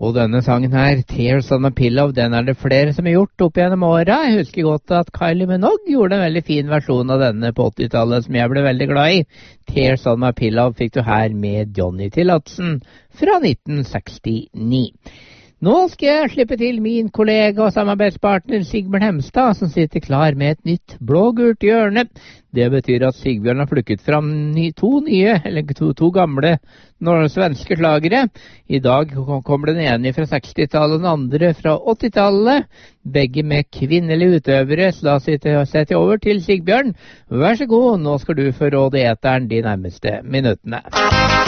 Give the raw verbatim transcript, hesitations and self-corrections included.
Og denne sangen her, Tears on my Pillow, den er det flere som har gjort opp gjennom åra. Jeg husker godt at Kylie Minogue gjorde en veldig fin versjon av denne på åttitallet, som jeg ble veldig glad i. Tears on my Pillow fikk du her med Johnny Tillotsen fra nitten sekstini. Nå skal jeg slippe til min kollega og samarbeidspartner Sigbjørn Hemstad, som sitter klar med et nytt blå-gult hjørne. Det betyr at Sigbjørn har plukket fram ny, to nye, eller to, to gamle når, svenske slagere. I dag kommer den ene fra sekstitallet og den andre fra åttitallet. Begge med kvinnelige utøvere, så da setter jeg over til Sigbjørn. Vær så god, nå skal du få råde eteren de nærmeste minuttene.